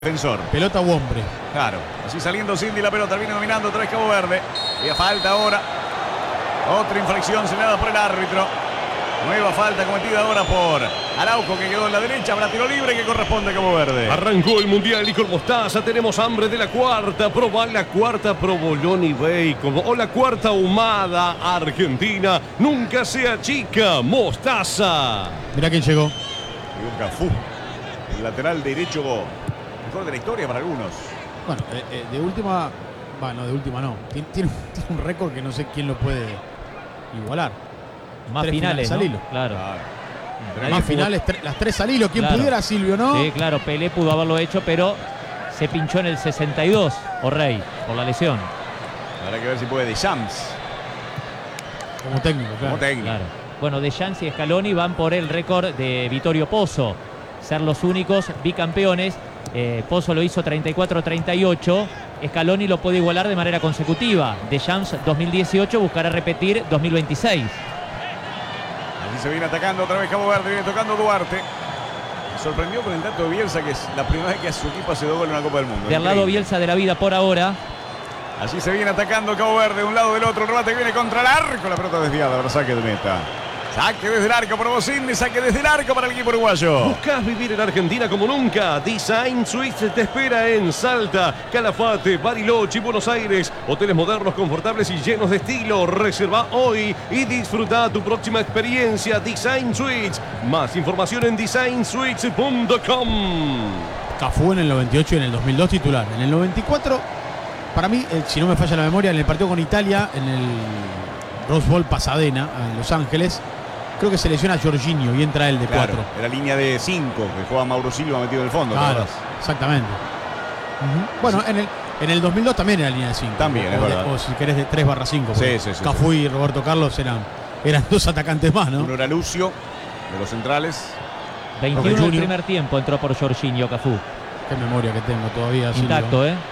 defensor. Pelota u hombre. Claro. Así saliendo Cindy, la pelota viene dominando otra vez Cabo Verde. Y a falta ahora. Otra infracción señalada por el árbitro. Nueva falta cometida ahora por Araujo, que quedó en la derecha. Habrá tiro libre que corresponde a Cabo Verde. Arrancó el Mundial y con mostaza tenemos hambre de la cuarta. Probá la cuarta provolone y bacon. O la cuarta ahumada argentina. Nunca sea chica. Mostaza. Mirá quién llegó. Y un Cafú. El lateral derecho mejor de la historia para algunos. Bueno, de última... Bueno, de última no. Tiene un récord que no sé quién lo puede igualar. Más 3 finales, ¿no? al hilo. Claro. Más finales, las 3 al hilo. ¿Quién Claro. pudiera, Silvio, no? Sí, claro, Pelé pudo haberlo hecho, pero se pinchó en el 62, O'Reilly, por la lesión. Habrá que ver si puede Deschamps. Como técnico, claro. Como técnico. Claro. Bueno, Deschamps y Scaloni van por el récord de Vittorio Pozzo, ser los únicos bicampeones. Pozzo lo hizo 34-38. Scaloni lo puede igualar de manera consecutiva. Deschamps 2018 buscará repetir 2026. Así se viene atacando otra vez Cabo Verde. Viene tocando Duarte. Me sorprendió con el dato de Bielsa, que es la primera vez que a su equipo hace 2 goles en una Copa del Mundo. De al lado Increíble. Bielsa de la vida por ahora. Así se viene atacando Cabo Verde de un lado del otro. El remate que viene contra el arco. La pelota desviada para saque de meta. Saque desde el arco para Bocini. Saque desde el arco para el equipo uruguayo. ¿Buscas vivir en Argentina como nunca? Design Suites te espera en Salta, Calafate, Bariloche y Buenos Aires. Hoteles modernos, confortables y llenos de estilo. Reserva hoy y disfruta tu próxima experiencia. Design Suites. Más información en designsuites.com. Cafú en el 98 y en el 2002 titular. En el 94, para mí, si no me falla la memoria, en el partido con Italia, en el Rose Bowl Pasadena, en Los Ángeles, creo que se lesiona a Jorginho y entra él de 4. Claro, era línea de 5 que juega Mauro Silva metido en el fondo. ¿te Claro, acordás? exactamente. Bueno, en el 2002 también era línea de 5. También, es verdad. O si querés de 3/5. Sí, sí, sí, Cafú y Roberto Carlos eran 2 atacantes más, ¿no? Uno era Lucio, de los centrales. 21 del Junior. primer tiempo entró por Jorginho Cafú. Qué memoria que tengo todavía, Silvio. Intacto, ¿eh?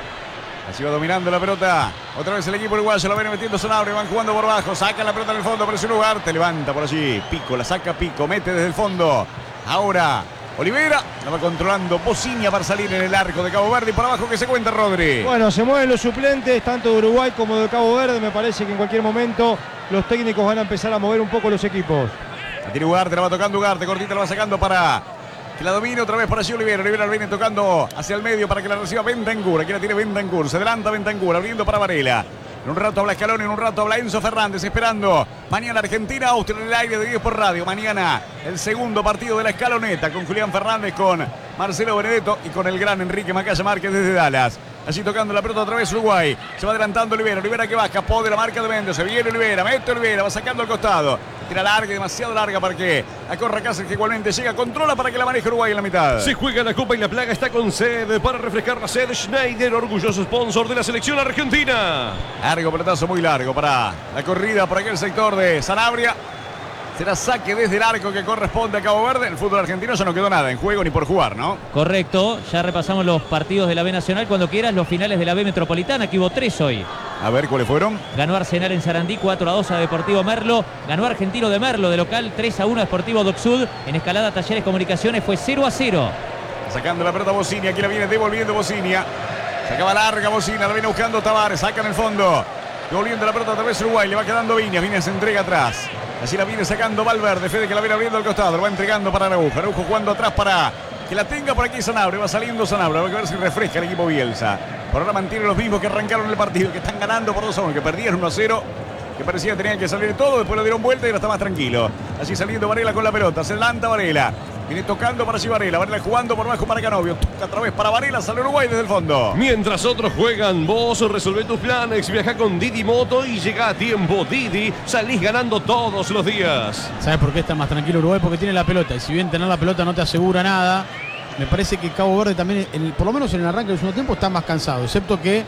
Así va dominando la pelota. Otra vez el equipo uruguayo. La viene metiendo Sanabria. Van jugando por abajo. Saca la pelota en el fondo. Presiona Ugarte. Levanta por allí. Pico. La saca Pico. Mete desde el fondo. Ahora Olivera. La va controlando Bocinia para salir en el arco de Cabo Verde. Y por abajo que se cuenta Rodri. Bueno, se mueven los suplentes, tanto de Uruguay como de Cabo Verde. Me parece que en cualquier momento los técnicos van a empezar a mover un poco los equipos. La tiene Ugarte. La va tocando Ugarte. Cortita la va sacando para que la domine otra vez por allí Olivera. Olivera la viene tocando hacia el medio para que la reciba Bentancur. Aquí la tiene Bentancur. Se adelanta Bentancur abriendo para Varela. En un rato habla Scaloni, en un rato habla Enzo Fernández esperando. Mañana Argentina, Austria en el aire de 10 por radio. Mañana el segundo partido de la escaloneta con Julián Fernández, con Marcelo Benedetto y con el gran Enrique Macaya Márquez desde Dallas. Allí tocando la pelota otra vez Uruguay. Se va adelantando Olivera. Olivera que va, escapó de la marca de Mendes. Se viene Olivera, mete Olivera, va sacando al costado. Tira larga, demasiado larga para que la corra Cáceres, que igualmente llega, controla para que la maneje Uruguay en la mitad. Se juega la Copa y la Plaga está con sed. Para refrescar la sed, Schneider, orgulloso sponsor de la selección argentina. Largo pelotazo, muy largo para la corrida por aquel sector de Sanabria. Será saque desde el arco que corresponde a Cabo Verde. El fútbol argentino ya no quedó nada en juego ni por jugar, ¿no? Correcto, ya repasamos los partidos de la B Nacional. Cuando quieras, los finales de la B Metropolitana, que hubo 3 hoy. A ver cuáles fueron. Ganó Arsenal en Sarandí 4-2 a Deportivo Merlo. Ganó Argentino de Merlo de local 3-1 a Deportivo Doc Sud. En Escalada Talleres Comunicaciones fue 0-0. Sacando la pelota Bocinia, aquí la viene devolviendo Bocinia. Sacaba larga Bocinia, la viene buscando Tavares, saca en el fondo. Devolviendo la pelota otra vez Uruguay, le va quedando Viñas, Viñas se entrega atrás. Así la viene sacando Valverde, Fede que la viene abriendo al costado, lo va entregando para Araujo. Araujo jugando atrás para que la tenga por aquí Sanabria, va saliendo Sanabria, va a ver si refresca el equipo Bielsa. Por ahora mantiene los mismos que arrancaron el partido, que están ganando por 2-1, que perdieron 1-0. Que parecía que tenían que salir todo, después lo dieron vuelta y ahora está más tranquilo. Así saliendo Varela con la pelota, se adelanta Varela. Viene tocando para allí Varela, Varela jugando por abajo para Canovio. Toca otra vez para Varela, sale Uruguay desde el fondo. Mientras otros juegan, vos resolvé tus planes. Viaja con Didi Moto y llega a tiempo. Didi, salís ganando todos los días. ¿Sabes por qué está más tranquilo Uruguay? Porque tiene la pelota. Y si bien tener la pelota no te asegura nada, me parece que Cabo Verde también, por lo menos en el arranque del segundo tiempo, está más cansado. Excepto que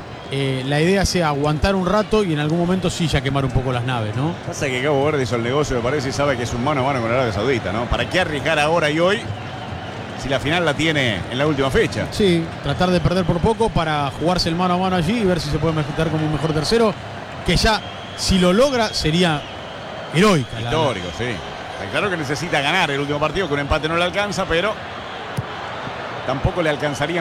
la idea sea aguantar un rato y en algún momento sí ya quemar un poco las naves, ¿no? Pasa que Cabo Verde hizo el negocio, me parece, y sabe que es un mano a mano con Arabia Saudita, ¿no? ¿Para qué arriesgar ahora y hoy si la final la tiene en la última fecha? Sí, tratar de perder por poco para jugarse el mano a mano allí y ver si se puede meter como un mejor tercero, que ya, si lo logra, sería heroica. Histórico, sí. Está claro que necesita ganar el último partido, que un empate no le alcanza, pero tampoco le alcanzaría